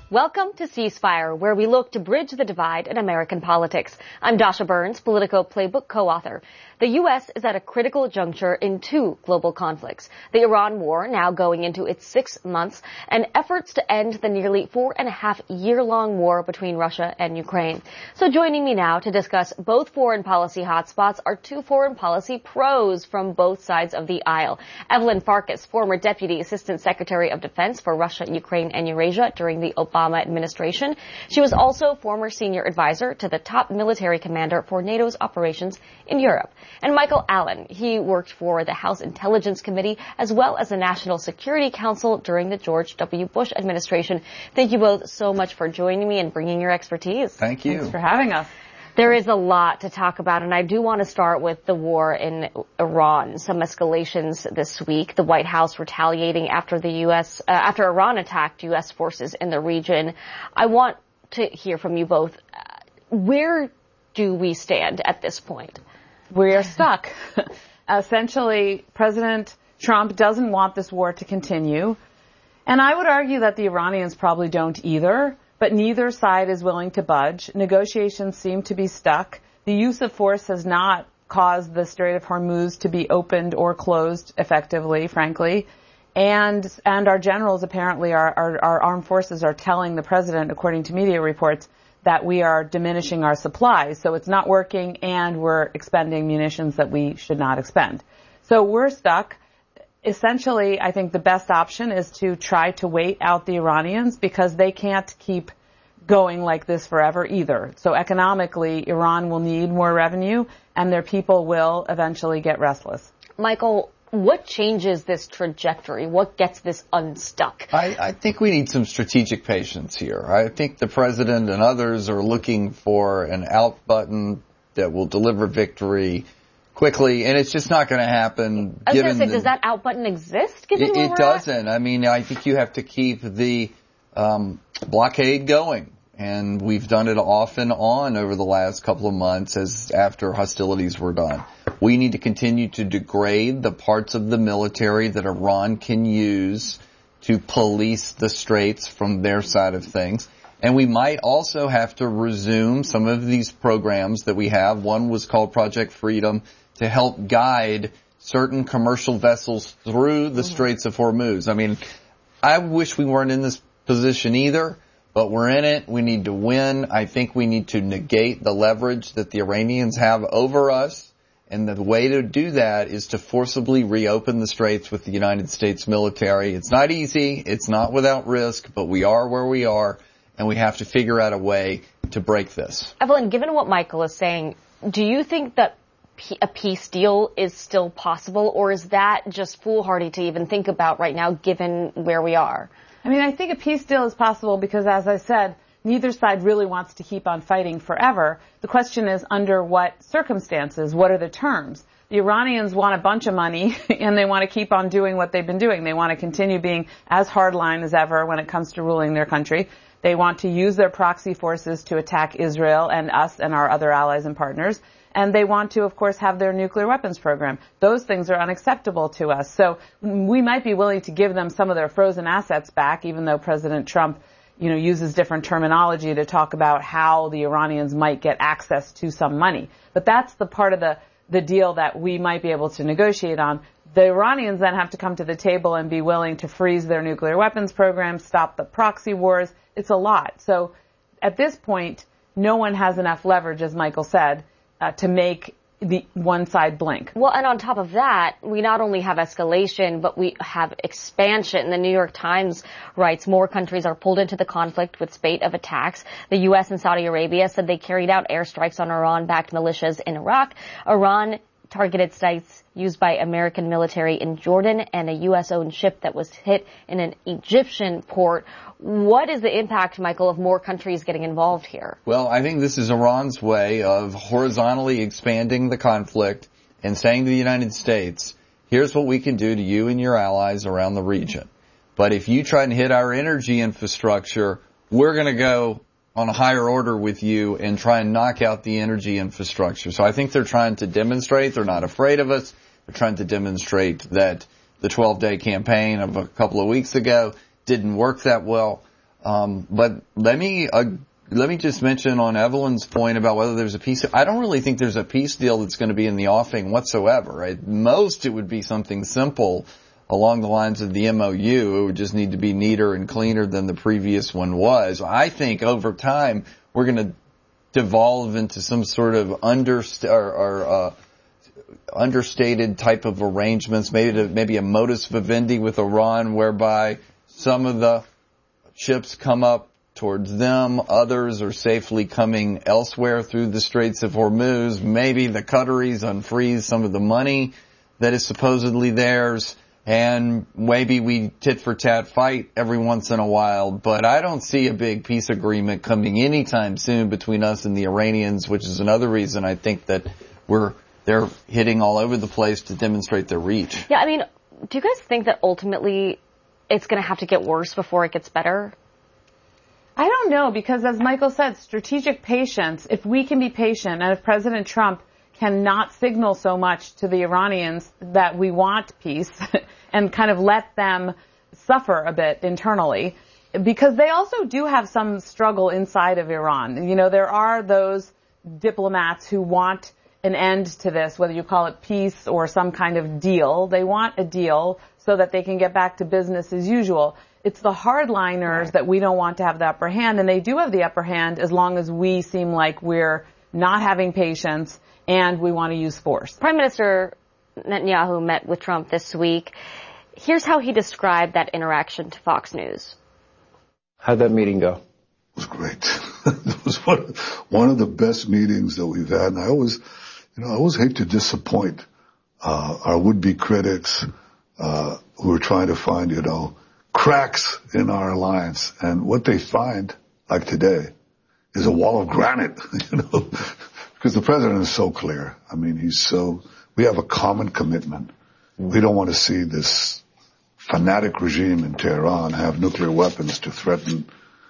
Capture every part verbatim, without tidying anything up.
Welcome to Ceasefire, where we look to bridge the divide in American politics. I'm Dasha Burns, Politico Playbook co-author. The U S is at a critical juncture in two global conflicts. The Iran war, now going into its sixth months, and efforts to end the nearly four and a half year-long war between Russia and Ukraine. So joining me now to discuss both foreign policy hotspots are two foreign policy pros from both sides of the aisle. Evelyn Farkas, former Deputy Assistant Secretary of Defense for Russia, Ukraine, and Eurasia during the Obama administration. She was also former senior advisor to the top military commander for NATO's operations in Europe. And Michael Allen, he worked for the House Intelligence Committee as well as the National Security Council during the George W. Bush administration. Thank you both so much for joining me and bringing your expertise. Thank you. Thanks for having us. There is a lot to talk about, and I do want to start with the war in Iran. Some escalations this week. The White House retaliating after the U S uh, after Iran attacked U S forces in the region. I want to hear from you both. Where do we stand at this point? We are stuck. Essentially, President Trump doesn't want this war to continue, and I would argue that the Iranians probably don't either. But neither side is willing to budge. Negotiations seem to be stuck. The use of force has not caused the Strait of Hormuz to be opened or closed effectively, frankly. And and our generals, apparently, our, our, our armed forces are telling the president, according to media reports, that we are diminishing our supplies. So it's not working, and we're expending munitions that we should not expend. So we're stuck. Essentially, I think the best option is to try to wait out the Iranians because they can't keep going like this forever either. So economically, Iran will need more revenue and their people will eventually get restless. Michael, what changes this trajectory? What gets this unstuck? I, I think we need some strategic patience here. I think the president and others are looking for an out button that will deliver victory quickly, and it's just not going to happen. I was going to say, the, does that out button exist? Given it where it we're doesn't. At? I mean, I think you have to keep the um, blockade going, and we've done it off and on over the last couple of months as after hostilities were done. We need to continue to degrade the parts of the military that Iran can use to police the straits from their side of things. And we might also have to resume some of these programs that we have. One was called Project Freedom, to help guide certain commercial vessels through the mm-hmm. Straits of Hormuz. I mean, I wish we weren't in this position either, but we're in it. We need to win. I think we need to negate the leverage that the Iranians have over us. And the way to do that is to forcibly reopen the straits with the United States military. It's not easy. It's not without risk, but we are where we are, and we have to figure out a way to break this. Evelyn, given what Michael is saying, do you think that a peace deal is still possible, or is that just foolhardy to even think about right now, given where we are? I mean, I think a peace deal is possible because, as I said, neither side really wants to keep on fighting forever. The question is, under what circumstances? What are the terms? The Iranians want a bunch of money, and they want to keep on doing what they've been doing. They want to continue being as hardline as ever when it comes to ruling their country. They want to use their proxy forces to attack Israel and us and our other allies and partners. And they want to, of course, have their nuclear weapons program. Those things are unacceptable to us. So we might be willing to give them some of their frozen assets back, even though President Trump, you know, uses different terminology to talk about how the Iranians might get access to some money. But that's the part of the, the deal that we might be able to negotiate on. The Iranians then have to come to the table and be willing to freeze their nuclear weapons program, stop the proxy wars. It's a lot. So at this point, no one has enough leverage, as Michael said, Uh, to make the one side blink. Well, and on top of that, we not only have escalation, but we have expansion. The New York Times writes more countries are pulled into the conflict with spate of attacks. The U S and Saudi Arabia said they carried out airstrikes on Iran-backed militias in Iraq. Iran targeted sites used by American military in Jordan and a U S-owned ship that was hit in an Egyptian port. What is the impact, Michael, of more countries getting involved here? Well, I think this is Iran's way of horizontally expanding the conflict and saying to the United States, here's what we can do to you and your allies around the region. But if you try and hit our energy infrastructure, we're going to go on a higher order with you and try and knock out the energy infrastructure. So I think they're trying to demonstrate they're not afraid of us. They're trying to demonstrate that the twelve-day campaign of a couple of weeks ago didn't work that well. Um, but let me, uh, let me just mention on Evelyn's point about whether there's a peace, I don't really think there's a peace deal that's going to be in the offing whatsoever. At most, it would be something simple along the lines of the M O U. It would just need to be neater and cleaner than the previous one was. I think over time, we're going to devolve into some sort of underst- or, or uh, understated type of arrangements, maybe to, maybe a modus vivendi with Iran, whereby some of the ships come up towards them, others are safely coming elsewhere through the Straits of Hormuz. Maybe the Qataris unfreeze some of the money that is supposedly theirs, and maybe we tit for tat fight every once in a while. But I don't see a big peace agreement coming anytime soon between us and the Iranians, which is another reason I think that we're they're hitting all over the place to demonstrate their reach. Yeah, I mean, do you guys think that ultimately it's going to have to get worse before it gets better? I don't know, because as Michael said, strategic patience, if we can be patient, and if President Trump cannot signal so much to the Iranians that we want peace and kind of let them suffer a bit internally, because they also do have some struggle inside of Iran. You know, there are those diplomats who want an end to this, whether you call it peace or some kind of deal. They want a deal so that they can get back to business as usual. It's the hardliners that we don't want to have the upper hand, and they do have the upper hand as long as we seem like we're not having patience and we want to use force. Prime Minister Netanyahu met with Trump this week. Here's how he described that interaction to Fox News. How'd that meeting go? It was great. It was one, one of the best meetings that we've had. And I always, you know, I always hate to disappoint uh, our would-be critics uh, who are trying to find, you know, cracks in our alliance. And what they find, like today, is a wall of granite, you know, because the president is so clear. I mean, he's so, we have a common commitment. We don't want to see this fanatic regime in Tehran have nuclear weapons to threaten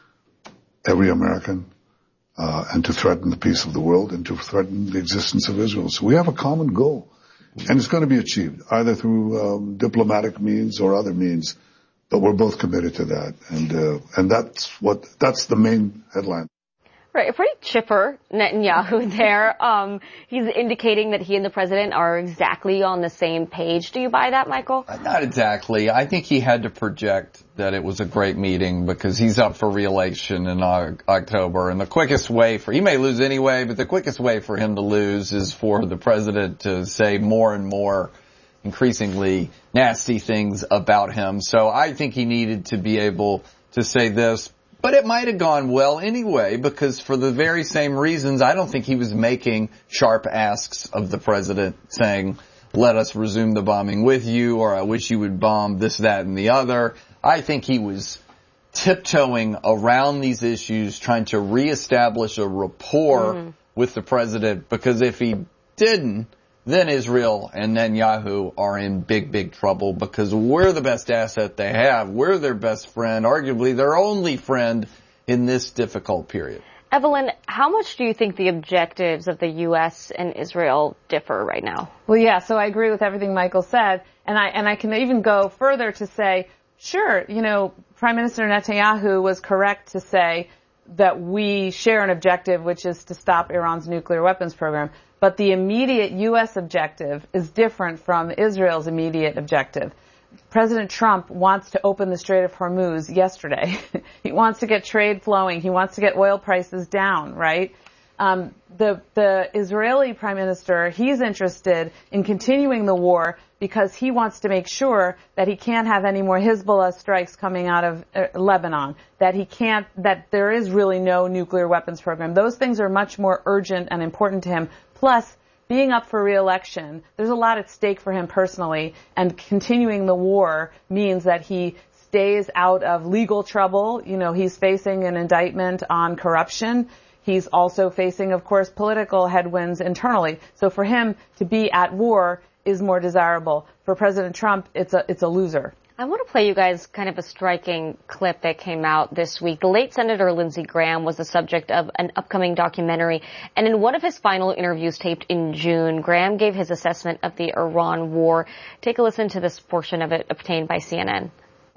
every American, uh, and to threaten the peace of the world and to threaten the existence of Israel. So we have a common goal, and it's going to be achieved either through um, diplomatic means or other means. But we're both committed to that, and uh, and that's what that's the main headline. Right, a pretty chipper Netanyahu there. Um, he's indicating that he and the president are exactly on the same page. Do you buy that, Michael? Not exactly. I think he had to project that it was a great meeting because he's up for re-election in October, and the quickest way for he may lose anyway, but the quickest way for him to lose is for the president to say more and more increasingly nasty things about him. So I think he needed to be able to say this, but it might have gone well anyway, because for the very same reasons, I don't think he was making sharp asks of the president saying, let us resume the bombing with you, or I wish you would bomb this, that, and the other. I think he was tiptoeing around these issues, trying to reestablish a rapport mm. with the president, because if he didn't, then Israel and Netanyahu are in big, big trouble, because we're the best asset they have. We're their best friend, arguably their only friend in this difficult period. Evelyn, how much do you think the objectives of the U S and Israel differ right now? Well, yeah, so I agree with everything Michael said, and I and I can even go further to say, sure, you know, Prime Minister Netanyahu was correct to say that we share an objective, which is to stop Iran's nuclear weapons program. But the immediate U S objective is different from Israel's immediate objective. President Trump wants to open the Strait of Hormuz yesterday. He wants to get trade flowing. He wants to get oil prices down, right? Um, the, the Israeli Prime Minister, he's interested in continuing the war because he wants to make sure that he can't have any more Hezbollah strikes coming out of uh, Lebanon, that he can't, that there is really no nuclear weapons program. Those things are much more urgent and important to him. Plus, being up for re-election, there's a lot at stake for him personally, and continuing the war means that he stays out of legal trouble. You know, he's facing an indictment on corruption. He's also facing, of course, political headwinds internally. So for him to be at war is more desirable. For President Trump, it's a it's a loser. I want to play you guys kind of a striking clip that came out this week. The late Senator Lindsey Graham was the subject of an upcoming documentary, and in one of his final interviews taped in June, Graham gave his assessment of the Iran war. Take a listen to this portion of it obtained by C N N.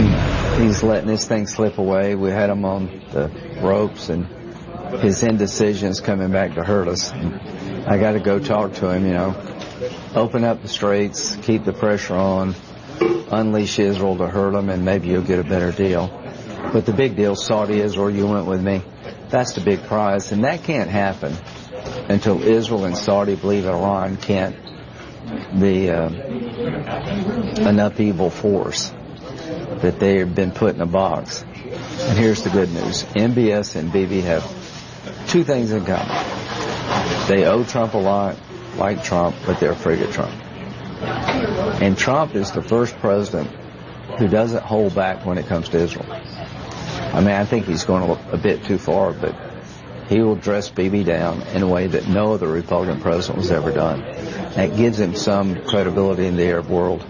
he's letting this thing slip away. We had him on the ropes, and his indecision's coming back to hurt us. And I got to go talk to him, you know. Open up the straits, keep the pressure on, unleash Israel to hurt them, and maybe you'll get a better deal. But the big deal, Saudi Israel, you went with me. That's the big prize, and that can't happen until Israel and Saudi believe Iran can't be uh, an upheaval force, that they have been put in a box. And here's the good news. M B S and Bibi have two things in common. They owe Trump a lot, like Trump, but they're afraid of Trump. And Trump is the first president who doesn't hold back when it comes to Israel. I mean, I think he's going a, a bit too far, but he will dress Bibi down in a way that no other Republican president has ever done. That gives him some credibility in the Arab world.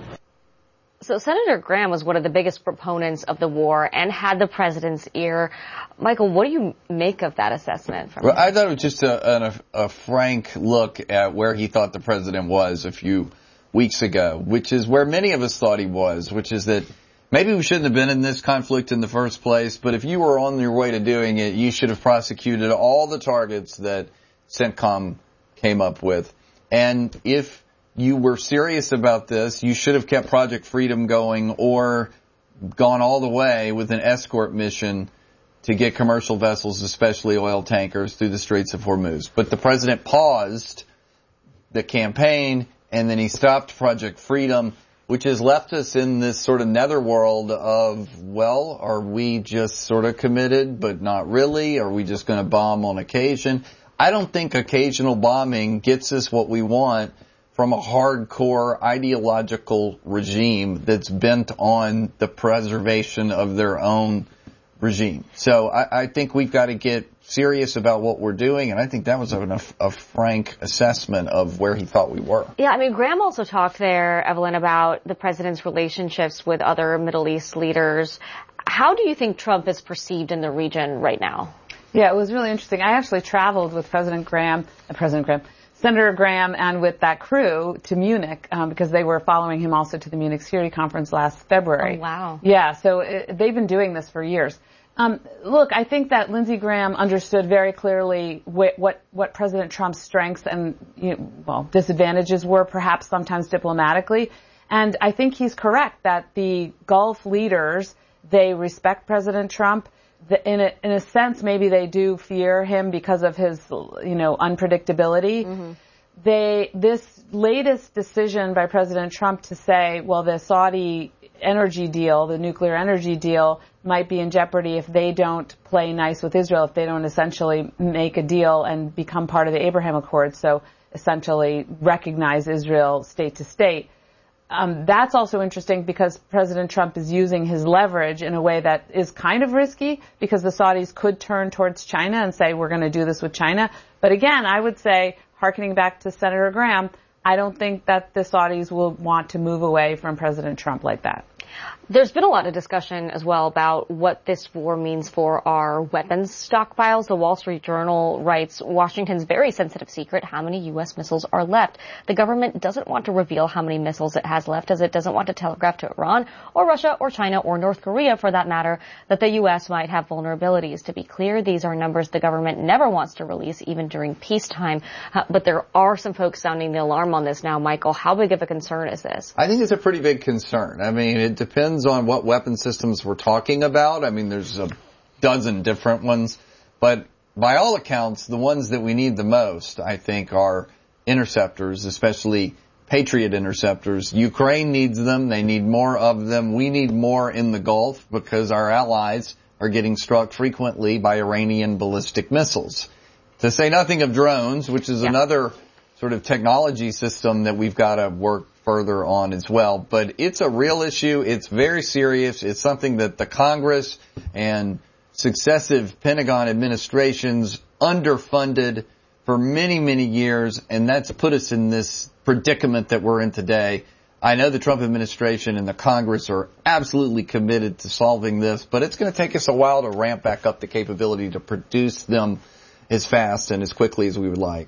So Senator Graham was one of the biggest proponents of the war and had the president's ear. Michael, what do you make of that assessment? From well, I thought it was just a, a, a frank look at where he thought the president was a few weeks ago, which is where many of us thought he was, which is that maybe we shouldn't have been in this conflict in the first place, but if you were on your way to doing it, you should have prosecuted all the targets that CENTCOM came up with. And if you were serious about this, you should have kept Project Freedom going or gone all the way with an escort mission to get commercial vessels, especially oil tankers, through the Straits of Hormuz. But the president paused the campaign, and then he stopped Project Freedom, which has left us in this sort of netherworld of, well, are we just sort of committed but not really? Are we just going to bomb on occasion? I don't think occasional bombing gets us what we want from a hardcore ideological regime that's bent on the preservation of their own regime. So I, I think we've got to get serious about what we're doing, and I think that was a, a frank assessment of where he thought we were. Yeah, I mean, Graham also talked there, Evelyn, about the president's relationships with other Middle East leaders. How do you think Trump is perceived in the region right now? Yeah, it was really interesting. I actually traveled with President Graham, uh, President Graham, Senator Graham, and with that crew to Munich um, because they were following him also to the Munich Security Conference last February. Oh, wow. Yeah, so it, they've been doing this for years. Um, look, I think that Lindsey Graham understood very clearly wh- what what President Trump's strengths and you know, well disadvantages were, perhaps sometimes diplomatically. And I think he's correct that the Gulf leaders, they respect President Trump. The, in a in a sense, maybe they do fear him because of his you know unpredictability. Mm-hmm. They this latest decision by President Trump to say, well, the Saudi energy deal, the nuclear energy deal, might be in jeopardy if they don't play nice with Israel, if they don't essentially make a deal and become part of the Abraham Accords, so essentially recognize Israel state to state. Um, that's also interesting because President Trump is using his leverage in a way that is kind of risky because the Saudis could turn towards China and say, we're going to do this with China. But again, I would say, hearkening back to Senator Graham, I don't think that the Saudis will want to move away from President Trump like that. There's been a lot of discussion as well about what this war means for our weapons stockpiles. The Wall Street Journal writes, Washington's very sensitive secret, how many U S missiles are left. The government doesn't want to reveal how many missiles it has left, as it doesn't want to telegraph to Iran or Russia or China or North Korea, for that matter, that the U S might have vulnerabilities. To be clear, these are numbers the government never wants to release, even during peacetime. Uh, but there are some folks sounding the alarm on this now. Michael, how big of a concern is this? I think it's a pretty big concern. I mean, it depends on what weapon systems we're talking about. I mean, there's a dozen different ones, but by all accounts, the ones that we need the most, I think, are interceptors, especially Patriot interceptors. Ukraine needs them. They need more of them. We need more in the Gulf because our allies are getting struck frequently by Iranian ballistic missiles. To say nothing of drones, which is yeah. another sort of technology system that we've got to work further on as well. But it's a real issue. It's very serious. It's something that the Congress and successive Pentagon administrations underfunded for many, many years, and that's put us in this predicament that we're in today. I know the Trump administration and the Congress are absolutely committed to solving this, but it's going to take us a while to ramp back up the capability to produce them as fast and as quickly as we would like.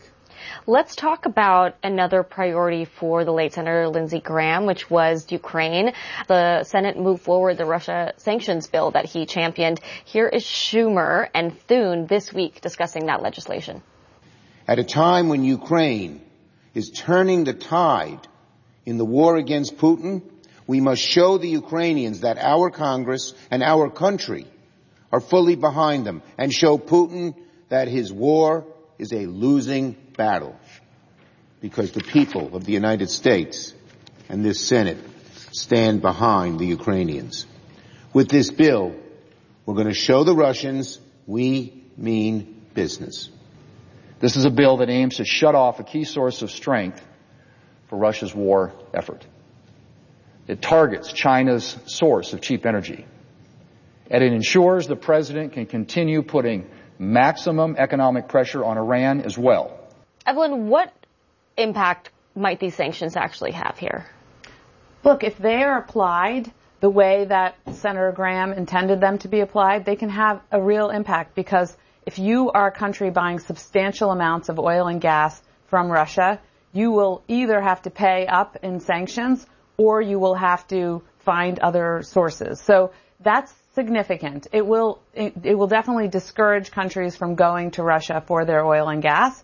Let's talk about another priority for the late Senator Lindsey Graham, which was Ukraine. The Senate moved forward the Russia sanctions bill that he championed. Here is Schumer and Thune this week discussing that legislation. At a time when Ukraine is turning the tide in the war against Putin, we must show the Ukrainians that our Congress and our country are fully behind them, and show Putin that his war is a losing battle, because the people of the United States and this Senate stand behind the Ukrainians. With this bill, we're going to show the Russians we mean business. This is a bill that aims to shut off a key source of strength for Russia's war effort. It targets China's source of cheap energy, and it ensures the president can continue putting maximum economic pressure on Iran as well. Evelyn, what impact might these sanctions actually have here? Look, if they are applied the way that Senator Graham intended them to be applied, they can have a real impact, because if you are a country buying substantial amounts of oil and gas from Russia, you will either have to pay up in sanctions or you will have to find other sources. So that's significant. It will it, it will definitely discourage countries from going to Russia for their oil and gas.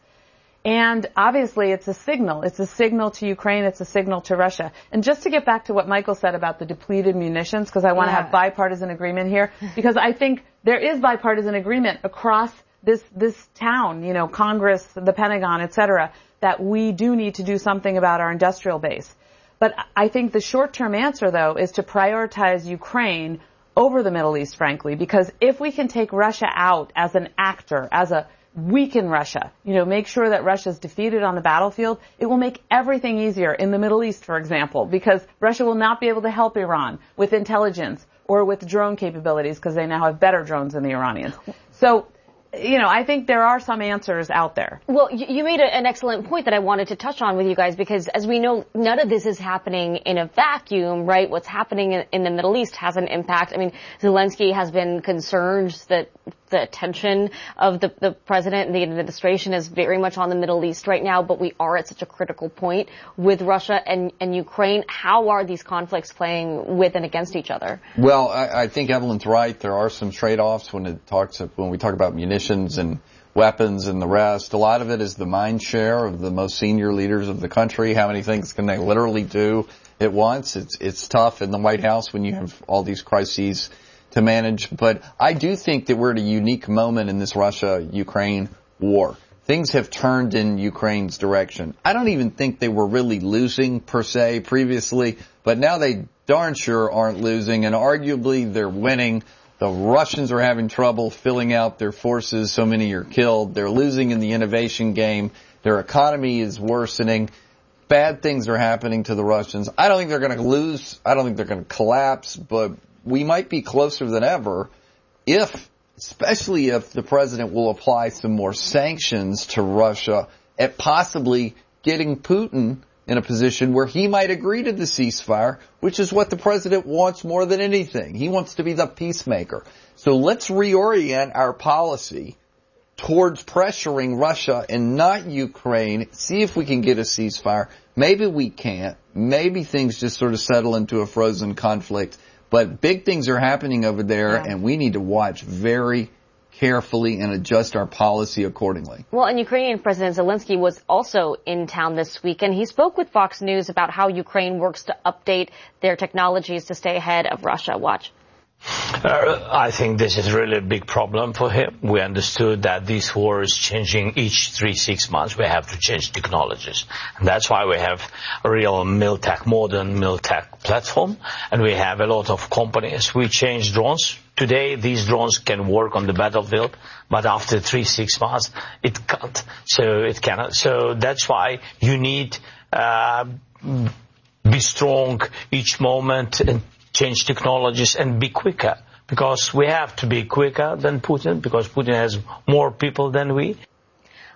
And obviously it's a signal. It's a signal to Ukraine. It's a signal to Russia. And just to get back to what Michael said about the depleted munitions, because I want to yeah. have bipartisan agreement here, because I think there is bipartisan agreement across this this town, you know, Congress, the Pentagon, et cetera, that we do need to do something about our industrial base. But I think the short-term answer, though, is to prioritize Ukraine over the Middle East, frankly, because if we can take Russia out as an actor, as a weaken Russia, you know, make sure that Russia's defeated on the battlefield, it will make everything easier in the Middle East, for example, because Russia will not be able to help Iran with intelligence or with drone capabilities, because they now have better drones than the Iranians. So, you know, I think there are some answers out there. Well, you made a, an excellent point that I wanted to touch on with you guys, because as we know, none of this is happening in a vacuum, right? What's happening in, in the Middle East has an impact. I mean, Zelensky has been concerned that the attention of the, the president and the administration is very much on the Middle East right now, but we are at such a critical point with Russia and, and Ukraine. How are these conflicts playing with and against each other? Well, I, I think Evelyn's right. There are some trade-offs when it talks when we talk about munitions and weapons and the rest. A lot of it is the mind share of the most senior leaders of the country. How many things can they literally do at once? It's it's tough in the White House when you have all these crises to manage. But I do think that we're at a unique moment in this Russia-Ukraine war. Things have turned in Ukraine's direction. I don't even think they were really losing per se previously, but now they darn sure aren't losing, and arguably they're winning. The Russians are having trouble filling out their forces. So many are killed. They're losing in the innovation game. Their economy is worsening. Bad things are happening to the Russians. I don't think they're going to lose. I don't think they're going to collapse, but we might be closer than ever if, especially if the president will apply some more sanctions to Russia at possibly getting Putin in a position where he might agree to the ceasefire, which is what the president wants more than anything. He wants to be the peacemaker. So let's reorient our policy towards pressuring Russia and not Ukraine. See if we can get a ceasefire. Maybe we can't. Maybe things just sort of settle into a frozen conflict. But big things are happening over there, yeah. and we need to watch very carefully and adjust our policy accordingly. Well, and Ukrainian President Zelensky was also in town this week, and he spoke with Fox News about how Ukraine works to update their technologies to stay ahead of Russia. Watch. Uh, I think this is really a big problem for him. We understood that this war is changing each three, six months. We have to change technologies. And that's why we have a real Miltech, modern Miltech platform. And we have a lot of companies. We change drones. Today, these drones can work on the battlefield, but after three, six months, it can't. So it cannot. So that's why you need, uh, be strong each moment and change technologies and be quicker, because we have to be quicker than Putin, because Putin has more people than we.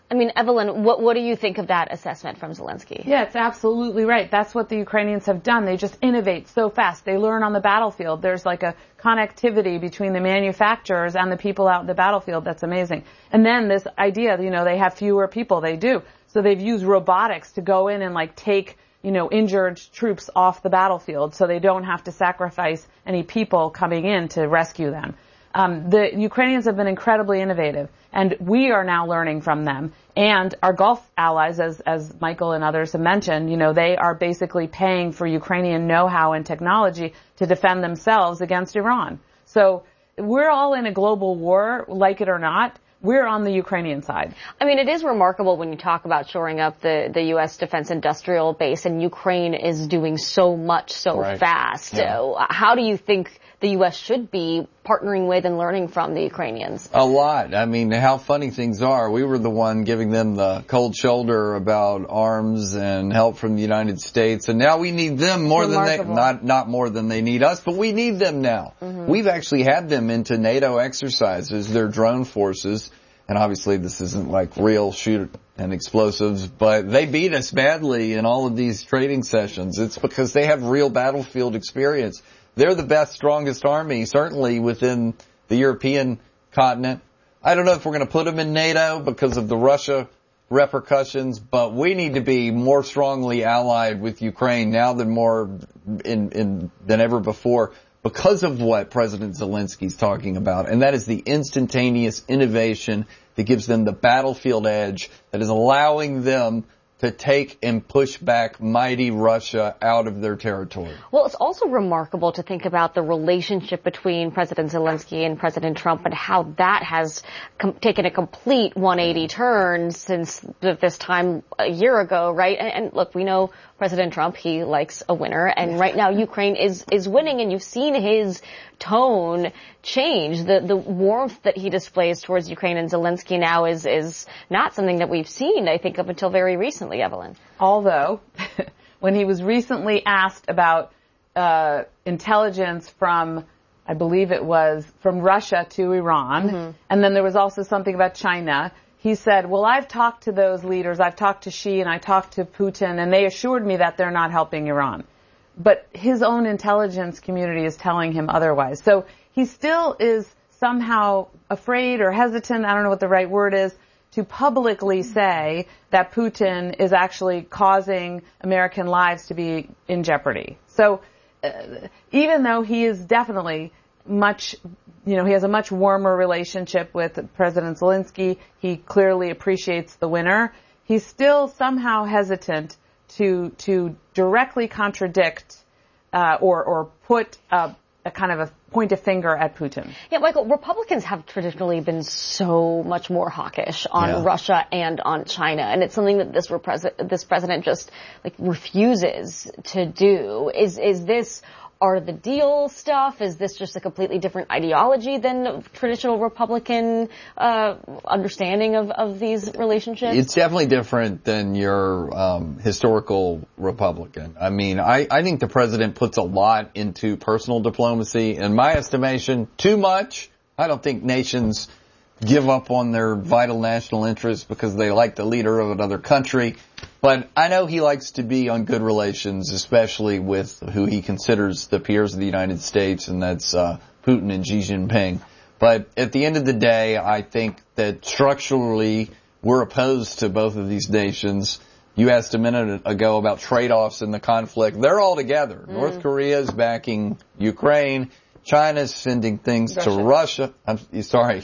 I mean, Evelyn, what, what do you think of that assessment from Zelensky? Yeah, it's absolutely right. That's what the Ukrainians have done. They just innovate so fast. They learn on the battlefield. There's like a connectivity between the manufacturers and the people out in the battlefield that's amazing. And then this idea, you know, they have fewer people. They do. So they've used robotics to go in and like take, you know, injured troops off the battlefield so they don't have to sacrifice any people coming in to rescue them. Um, the Ukrainians have been incredibly innovative, and we are now learning from them. And our Gulf allies, as, as Michael and others have mentioned, you know, they are basically paying for Ukrainian know-how and technology to defend themselves against Iran. So we're all in a global war, like it or not. We're on the Ukrainian side. I mean, it is remarkable when you talk about shoring up the, the U S defense industrial base, and Ukraine is doing so much so right. fast. Yeah. So how do you think the U S should be partnering with and learning from the Ukrainians? A lot. I mean, how funny things are. We were the one giving them the cold shoulder about arms and help from the United States, and now we need them more Remarkable. than they, not, not more than they need us, but we need them now. Mm-hmm. We've actually had them into NATO exercises, their drone forces, and obviously this isn't like real shoot and explosives, but they beat us badly in all of these training sessions. It's because they have real battlefield experience. They're the best, strongest army, certainly within the European continent. I don't know if we're going to put them in NATO because of the Russia repercussions, but we need to be more strongly allied with Ukraine now than more in, in than ever before because of what President Zelensky's talking about, and that is the instantaneous innovation that gives them the battlefield edge that is allowing them to take and push back mighty Russia out of their territory. Well, it's also remarkable to think about the relationship between President Zelensky and President Trump and how that has com- taken a complete one eighty turn since this time a year ago, right? And, and look, we know President Trump, he likes a winner, and right now Ukraine is, is winning, and you've seen his tone change. The, the warmth that he displays towards Ukraine and Zelensky now is, is not something that we've seen, I think, up until very recently, Evelyn. Although, when he was recently asked about uh, intelligence from, I believe it was, from Russia to Iran, mm-hmm. and then there was also something about China, he said, well, I've talked to those leaders, I've talked to Xi and I talked to Putin, and they assured me that they're not helping Iran. But his own intelligence community is telling him otherwise. So he still is somehow afraid or hesitant, I don't know what the right word is, to publicly say that Putin is actually causing American lives to be in jeopardy. So uh, even though he is definitely much, you know, he has a much warmer relationship with President Zelensky, he clearly appreciates the winner, he's still somehow hesitant to to directly contradict uh, or or put a, a kind of a point a finger at Putin. Yeah, Michael, Republicans have traditionally been so much more hawkish on yeah. Russia and on China, and it's something that this repres- this president just like refuses to do. Is is this are the deal stuff? Is this just a completely different ideology than traditional Republican uh, understanding of, of these relationships? It's definitely different than your um, historical Republican. I mean, I, I think the president puts a lot into personal diplomacy. In my estimation, too much. I don't think nations give up on their vital national interests because they like the leader of another country. But I know he likes to be on good relations, especially with who he considers the peers of the United States, and that's uh, Putin and Xi Jinping. But at the end of the day, I think that structurally we're opposed to both of these nations. You asked a minute ago about trade-offs in the conflict. They're all together. Mm. North Korea is backing Ukraine. China's sending things Russia. to Russia. I'm sorry.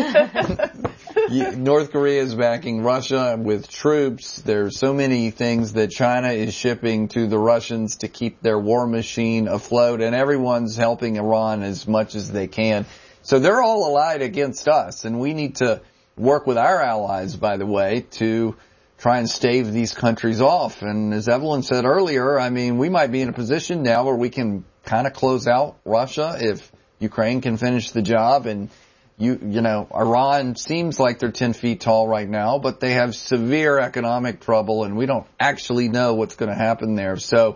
Yeah. North Korea is backing Russia with troops. There's so many things that China is shipping to the Russians to keep their war machine afloat, and everyone's helping Iran as much as they can. So they're all allied against us, and we need to work with our allies, by the way, to try and stave these countries off. And as Evelyn said earlier, I mean, we might be in a position now where we can kind of close out Russia if Ukraine can finish the job. And, you you know, Iran seems like they're ten feet tall right now, but they have severe economic trouble, and we don't actually know what's going to happen there. So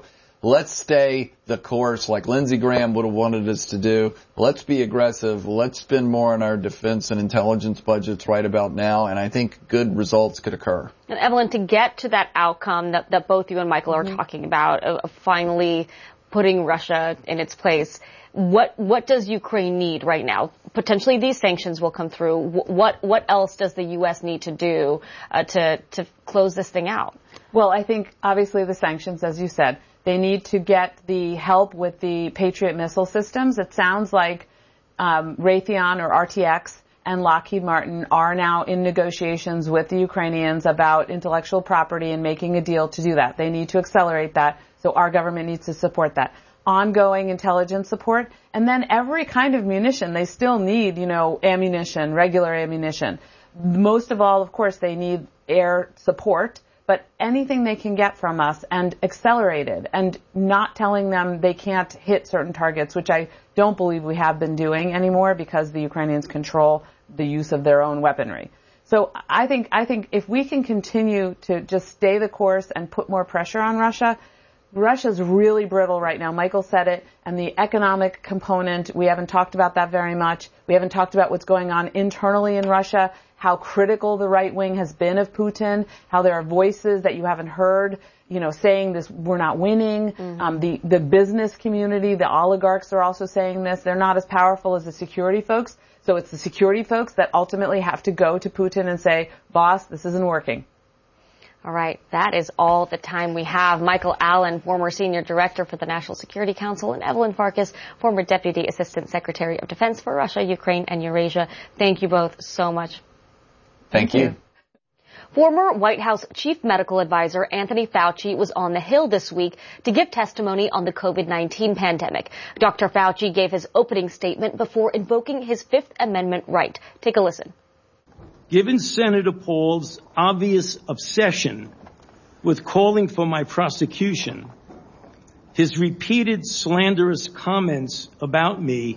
let's stay the course like Lindsey Graham would have wanted us to do. Let's be aggressive. Let's spend more on our defense and intelligence budgets right about now, and I think good results could occur. And Evelyn, to get to that outcome that, that both you and Michael are mm-hmm. talking about, of, of finally putting Russia in its place, what what does Ukraine need right now? Potentially these sanctions will come through. What what else does the U S need to do uh, to to close this thing out? Well, I think obviously the sanctions, as you said, they need to get the help with the Patriot missile systems. It sounds like um, Raytheon or R T X and Lockheed Martin are now in negotiations with the Ukrainians about intellectual property and making a deal to do that. They need to accelerate that, so our government needs to support that. Ongoing intelligence support, and then every kind of munition. They still need, you know, ammunition, regular ammunition. Most of all, of course, they need air support, but anything they can get from us, and accelerated, and not telling them they can't hit certain targets, which I don't believe we have been doing anymore because the Ukrainians control the use of their own weaponry. So I think, I think if we can continue to just stay the course and put more pressure on Russia, Russia's really brittle right now. Michael said it. And the economic component, we haven't talked about that very much. We haven't talked about what's going on internally in Russia, how critical the right wing has been of Putin, how there are voices that you haven't heard, you know, saying this, we're not winning. Mm-hmm. Um, the, the business community, the oligarchs are also saying this. They're not as powerful as the security folks. So it's the security folks that ultimately have to go to Putin and say, boss, this isn't working. All right, that is all the time we have. Michael Allen, former Senior Director for the National Security Council, and Evelyn Farkas, former Deputy Assistant Secretary of Defense for Russia, Ukraine, and Eurasia. Thank you both so much. Thank, Thank you. you. Former White House Chief Medical Advisor Anthony Fauci was on the Hill this week to give testimony on the COVID nineteen pandemic. Doctor Fauci gave his opening statement before invoking his Fifth Amendment right. Take a listen. Given Senator Paul's obvious obsession with calling for my prosecution, his repeated slanderous comments about me,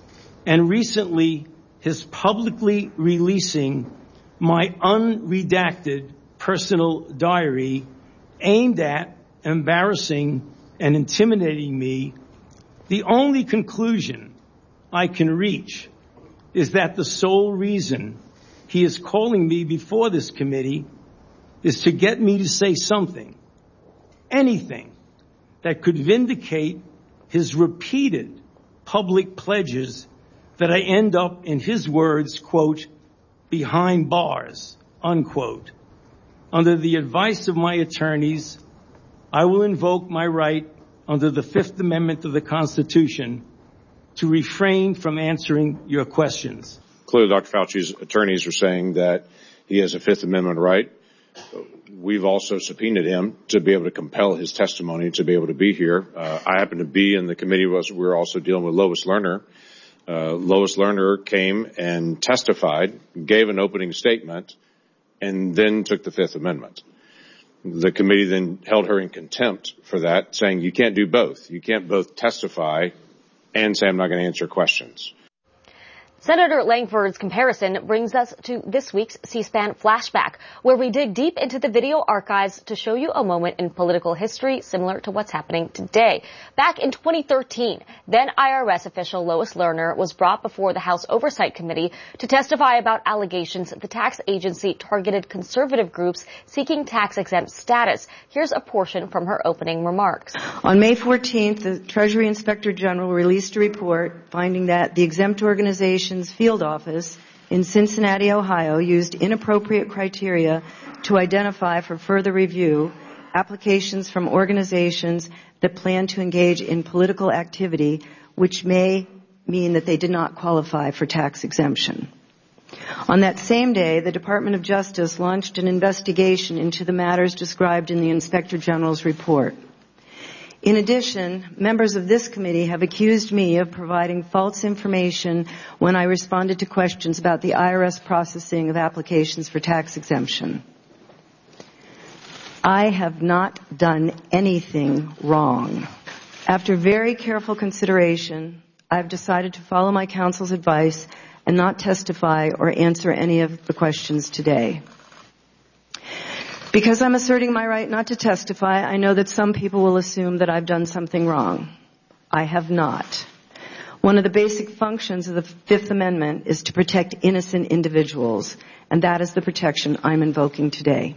and recently his publicly releasing my unredacted personal diary aimed at embarrassing and intimidating me, the only conclusion I can reach is that the sole reason he is calling me before this committee is to get me to say something, anything, that could vindicate his repeated public pledges that I end up, in his words, quote, behind bars, unquote. Under the advice of my attorneys, I will invoke my right under the Fifth Amendment of the Constitution to refrain from answering your questions. Clearly, Doctor Fauci's attorneys are saying that he has a Fifth Amendment right. We've also subpoenaed him to be able to compel his testimony to be able to be here. Uh, I happen to be in the committee. We were also dealing with Lois Lerner. Uh, Lois Lerner came and testified, gave an opening statement, and then took the Fifth Amendment. The committee then held her in contempt for that, saying you can't do both. You can't both testify and say I'm not going to answer questions. Senator Langford's comparison brings us to this week's C-SPAN Flashback, where we dig deep into the video archives to show you a moment in political history similar to what's happening today. Back in twenty thirteen, then I R S official Lois Lerner was brought before the House Oversight Committee to testify about allegations that the tax agency targeted conservative groups seeking tax-exempt status. Here's a portion from her opening remarks. On May fourteenth, the Treasury Inspector General released a report finding that the exempt organization field office in Cincinnati, Ohio, used inappropriate criteria to identify for further review applications from organizations that plan to engage in political activity, which may mean that they did not qualify for tax exemption. On that same day, the Department of Justice launched an investigation into the matters described in the Inspector General's report. In addition, members of this committee have accused me of providing false information when I responded to questions about the I R S processing of applications for tax exemption. I have not done anything wrong. After very careful consideration, I've decided to follow my counsel's advice and not testify or answer any of the questions today. Because I'm asserting my right not to testify, I know that some people will assume that I've done something wrong. I have not. One of the basic functions of the Fifth Amendment is to protect innocent individuals, and that is the protection I'm invoking today.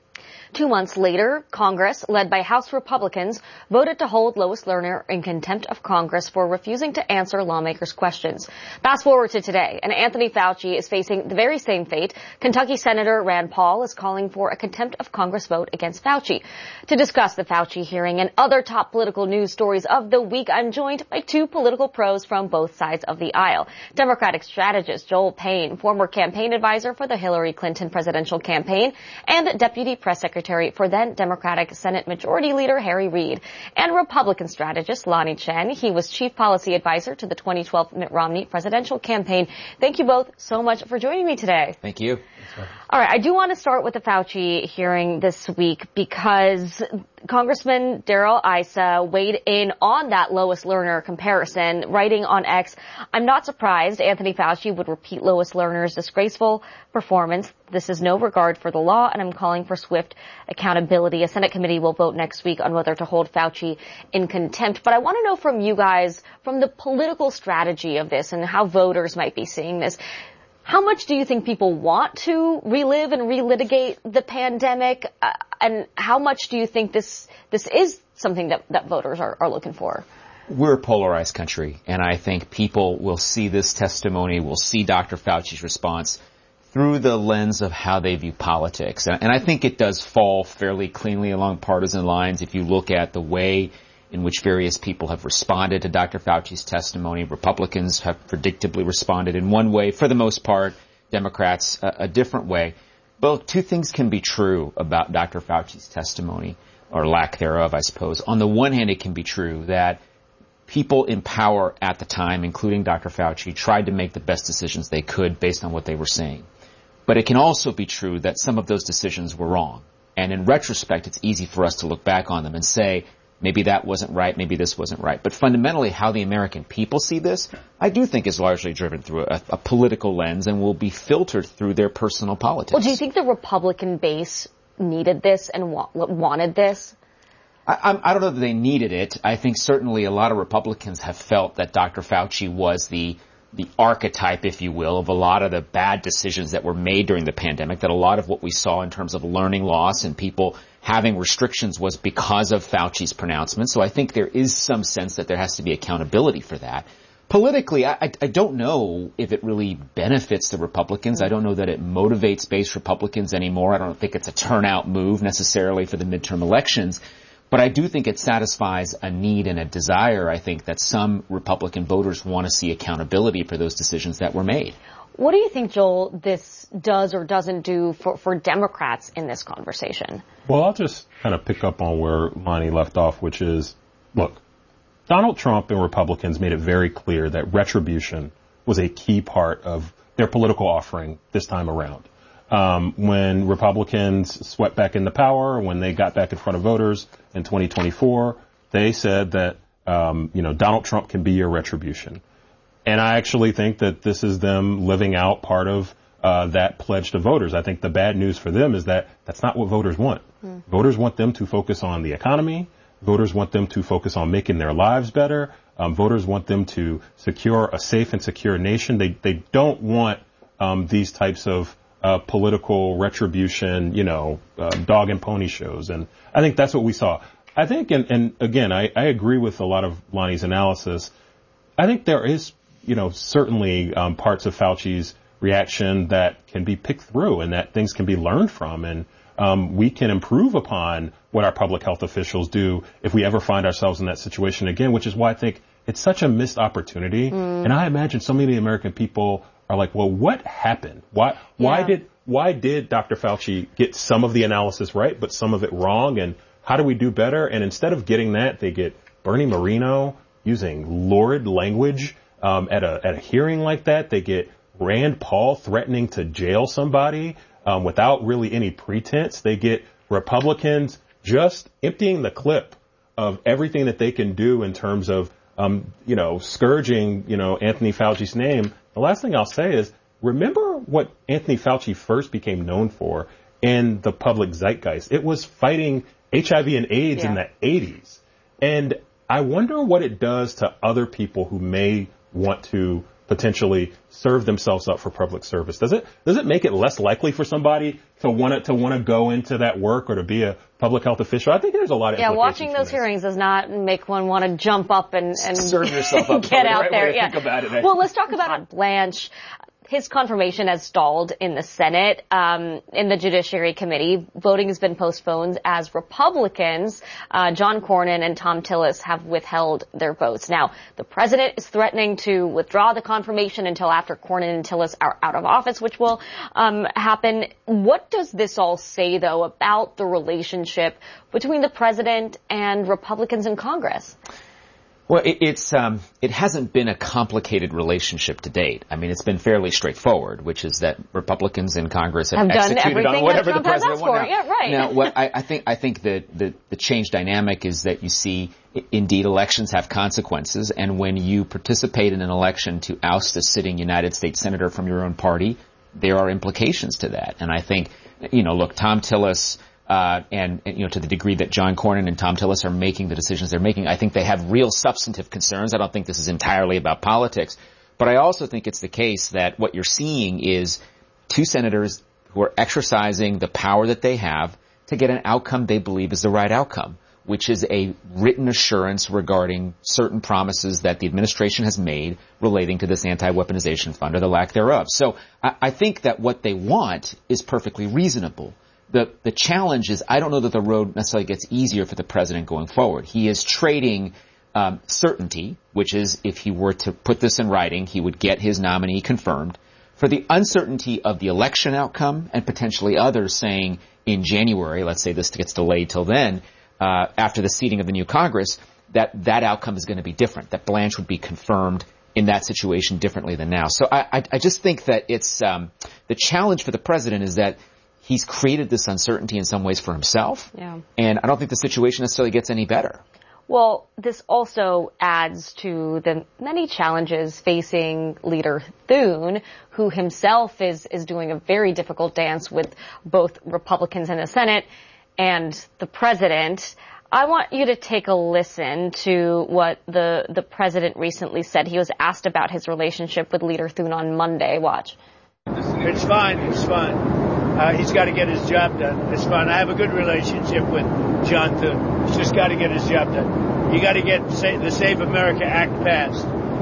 Two months later, Congress, led by House Republicans, voted to hold Lois Lerner in contempt of Congress for refusing to answer lawmakers' questions. Fast forward to today, and Anthony Fauci is facing the very same fate. Kentucky Senator Rand Paul is calling for a contempt of Congress vote against Fauci. To discuss the Fauci hearing and other top political news stories of the week, I'm joined by two political pros from both sides of the aisle. Democratic strategist Joel Payne, former campaign advisor for the Hillary Clinton presidential campaign, and Deputy Press Secretary for then Democratic Senate Majority Leader Harry Reid, and Republican strategist Lonnie Chen. He was chief policy advisor to the twenty twelve Mitt Romney presidential campaign. Thank you both so much for joining me today. Thank you. All right, I do want to start with the Fauci hearing this week because Congressman Darrell Issa weighed in on that Lois Lerner comparison, writing on X, "I'm not surprised Anthony Fauci would repeat Lois Lerner's disgraceful performance. This is no regard for the law, and I'm calling for swift accountability." A Senate committee will vote next week on whether to hold Fauci in contempt. But I want to know from you guys, from the political strategy of this and how voters might be seeing this, how much do you think people want to relive and relitigate the pandemic? Uh, and how much do you think this this is something that, that voters are, are looking for? We're a polarized country, and I think people will see this testimony, will see Doctor Fauci's response through the lens of how they view politics. And I think it does fall fairly cleanly along partisan lines if you look at the way in which various people have responded to Doctor Fauci's testimony. Republicans have predictably responded in one way, for the most part, Democrats a, a different way. But two things can be true about Doctor Fauci's testimony, or lack thereof, I suppose. On the one hand, it can be true that people in power at the time, including Doctor Fauci, tried to make the best decisions they could based on what they were saying. But it can also be true that some of those decisions were wrong. And in retrospect, it's easy for us to look back on them and say, maybe that wasn't right, maybe this wasn't right. But fundamentally, how the American people see this, I do think is largely driven through a, a political lens and will be filtered through their personal politics. Well, do you think the Republican base needed this and wa- wanted this? I, I don't know that they needed it. I think certainly a lot of Republicans have felt that Doctor Fauci was the the archetype, if you will, of a lot of the bad decisions that were made during the pandemic, that a lot of what we saw in terms of learning loss and people having restrictions was because of Fauci's pronouncements. So I think there is some sense that there has to be accountability for that. Politically, I, I, I don't know if it really benefits the Republicans. I don't know that it motivates base Republicans anymore. I don't think it's a turnout move necessarily for the midterm elections. But I do think it satisfies a need and a desire, I think, that some Republican voters want to see accountability for those decisions that were made. What do you think, Joel, this does or doesn't do for, for Democrats in this conversation? Well, I'll just kind of pick up on where Lonnie left off, which is, look, Donald Trump and Republicans made it very clear that retribution was a key part of their political offering this time around. Um, when Republicans swept back into power, when they got back in front of voters in twenty twenty-four, they said that, um, you know, Donald Trump can be your retribution. And I actually think that this is them living out part of uh, that pledge to voters. I think the bad news for them is that that's not what voters want. Mm. Voters want them to focus on the economy. Voters want them to focus on making their lives better. Um, voters want them to secure a safe and secure nation. They they don't want um, these types of Uh, political retribution, you know, uh, dog and pony shows. And I think that's what we saw. I think, and, and again, I, I agree with a lot of Lonnie's analysis. I think there is, you know, certainly um, parts of Fauci's reaction that can be picked through and that things can be learned from. And um, we can improve upon what our public health officials do if we ever find ourselves in that situation again, which is why I think it's such a missed opportunity. Mm. And I imagine so many American people are like, well, what happened? Why, why yeah. did, why did Doctor Fauci get some of the analysis right, but some of it wrong? And how do we do better? And instead of getting that, they get Bernie Moreno using lurid language, um, at a, at a hearing like that. They get Rand Paul threatening to jail somebody, um, without really any pretense. They get Republicans just emptying the clip of everything that they can do in terms of, um, you know, scourging, you know, Anthony Fauci's name. The last thing I'll say is, remember what Anthony Fauci first became known for in the public zeitgeist. It was fighting H I V and AIDS yeah. in the eighties. And I wonder what it does to other people who may want to potentially serve themselves up for public service. Does it does it make it less likely for somebody to want to, to want to go into that work or to be a public health official? I think there's a lot of yeah. Watching those hearings does not make one want to jump up and, and serve yourself up. Get out right there. Way to yeah. think about it. Well, let's talk about Blanche. His confirmation has stalled in the Senate, um, in the Judiciary Committee. Voting has been postponed as Republicans, uh, John Cornyn and Thom Tillis have withheld their votes. Now, the president is threatening to withdraw the confirmation until after Cornyn and Tillis are out of office, which will um, happen. What does this all say, though, about the relationship between the president and Republicans in Congress? Well, it, it's um, it hasn't been a complicated relationship to date. I mean, it's been fairly straightforward, which is that Republicans in Congress have, have executed on whatever the president wanted. Yeah, right. Now, what I, I think I think that the, the change dynamic is that you see, indeed, elections have consequences, and when you participate in an election to oust a sitting United States senator from your own party, there are implications to that. And I think, you know, look, Thom Tillis. Uh, and, and, you know, to the degree that John Cornyn and Thom Tillis are making the decisions they're making, I think they have real substantive concerns. I don't think this is entirely about politics. But I also think it's the case that what you're seeing is two senators who are exercising the power that they have to get an outcome they believe is the right outcome, which is a written assurance regarding certain promises that the administration has made relating to this anti-weaponization fund or the lack thereof. So I, I think that what they want is perfectly reasonable. The the challenge is I don't know that the road necessarily gets easier for the president going forward. He is trading um, certainty, which is if he were to put this in writing, he would get his nominee confirmed, for the uncertainty of the election outcome and potentially others saying in January, let's say this gets delayed till then, uh, after the seating of the new Congress, that that outcome is going to be different, that Blanche would be confirmed in that situation differently than now. So I, I, I just think that it's um, the challenge for the president is that he's created this uncertainty in some ways for himself, yeah. and I don't think the situation necessarily gets any better. Well, this also adds to the many challenges facing Leader Thune, who himself is, is doing a very difficult dance with both Republicans in the Senate and the president. I want you to take a listen to what the, the president recently said. He was asked about his relationship with Leader Thune on Monday. Watch. It's fine. It's fine. Uh, he's got to get his job done. It's fine. I have a good relationship with John Thune. He's just got to get his job done. You got to get the Save America Act passed.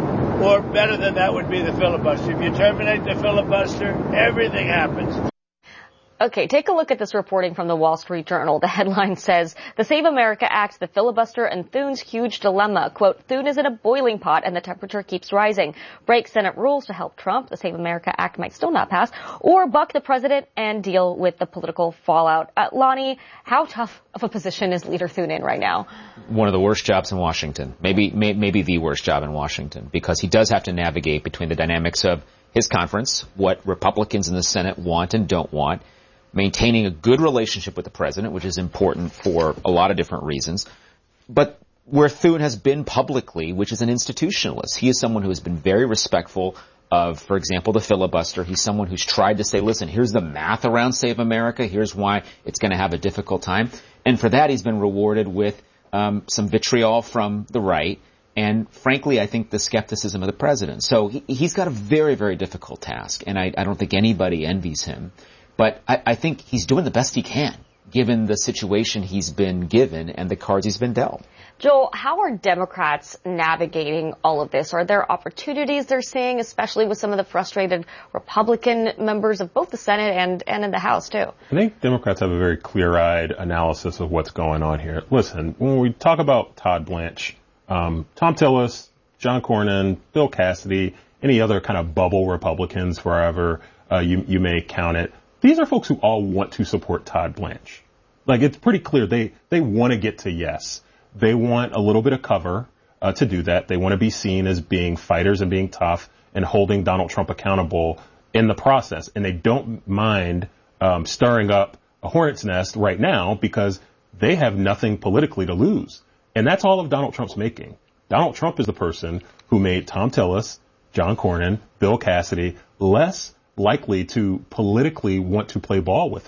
Or better than that would be the filibuster. If you terminate the filibuster, everything happens. Okay, take a look at this reporting from the Wall Street Journal. The headline says, the Save America Act, the filibuster, and Thune's huge dilemma. Quote, Thune is in a boiling pot and the temperature keeps rising. Break Senate rules to help Trump. The Save America Act might still not pass. Or buck the president and deal with the political fallout. Uh, Lonnie, how tough of a position is Leader Thune in right now? One of the worst jobs in Washington. Maybe, may, maybe the worst job in Washington, because he does have to navigate between the dynamics of his conference, what Republicans in the Senate want and don't want, maintaining a good relationship with the president, which is important for a lot of different reasons, but where Thune has been publicly, which is an institutionalist. He is someone who has been very respectful of, for example, the filibuster. He's someone who's tried to say, listen, here's the math around Save America. Here's why it's going to have a difficult time. And for that, he's been rewarded with um, some vitriol from the right. And frankly, I think the skepticism of the president. So he, he's got a very, very difficult task. And I, I don't think anybody envies him. But I, I think he's doing the best he can, given the situation he's been given and the cards he's been dealt. Joel, how are Democrats navigating all of this? Are there opportunities they're seeing, especially with some of the frustrated Republican members of both the Senate and, and in the House, too? I think Democrats have a very clear-eyed analysis of what's going on here. Listen, when we talk about Todd Blanche, um, Thom Tillis, John Cornyn, Bill Cassidy, any other kind of bubble Republicans, wherever uh, you, you may count it, these are folks who all want to support Todd Blanche. Like, it's pretty clear they, they want to get to yes. They want a little bit of cover uh, to do that. They want to be seen as being fighters and being tough and holding Donald Trump accountable in the process. And they don't mind um, stirring up a hornet's nest right now because they have nothing politically to lose. And that's all of Donald Trump's making. Donald Trump is the person who made Thom Tillis, John Cornyn, Bill Cassidy less likely to politically want to play ball with him.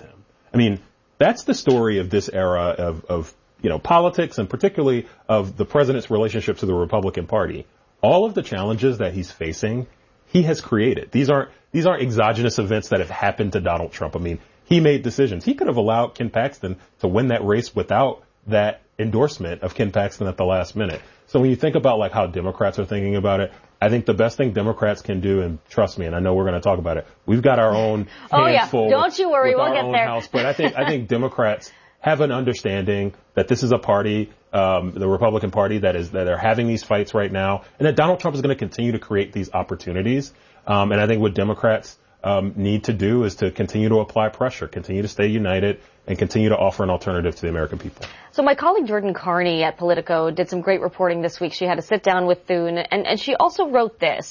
I mean, that's the story of this era of, of, you know, politics and particularly of the president's relationship to the Republican Party. All of the challenges that he's facing, he has created. These aren't, these aren't exogenous events that have happened to Donald Trump. I mean, he made decisions. He could have allowed Ken Paxton to win that race without that endorsement of Ken Paxton at the last minute. So when you think about like how Democrats are thinking about it, I think the best thing Democrats can do, and trust me, and I know we're going to talk about it, we've got our own hands oh, yeah. full. Don't you worry, with we'll our get own there. House. But I think I think Democrats have an understanding that this is a party, um, the Republican Party, that is that are having these fights right now, and that Donald Trump is going to continue to create these opportunities. Um, and I think what Democrats um, need to do is to continue to apply pressure, continue to stay united, and continue to offer an alternative to the American people. So my colleague Jordan Carney at Politico did some great reporting this week. She had a sit down with Thune, and, and she also wrote this.